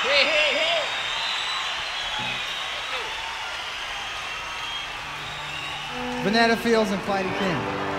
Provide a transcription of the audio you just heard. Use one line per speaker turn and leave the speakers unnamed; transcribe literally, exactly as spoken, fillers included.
Hey, hey, hey.
Vanetta Fields and Fighty King.